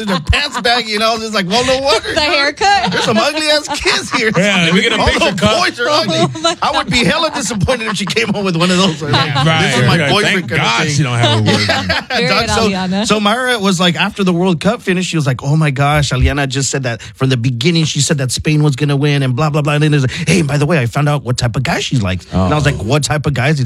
and their pants baggy, and I was just like, well, no wonder. The haircut. There's some ugly ass kids here. Yeah, we get a All picture those cut. boys are ugly. I would be hella disappointed if she came home with one of those. Like, Right. This is my Thank boyfriend kind of God thing. she don't have a boyfriend. Period, Aliana. So Myra was like, after the World Cup finished, she was like, oh my gosh, Aliana just said that from the beginning. She said that Spain was going to win and blah, blah, blah. And then there's like, hey, by the way, I found out what type of guy she likes. And I was like, what type of guys?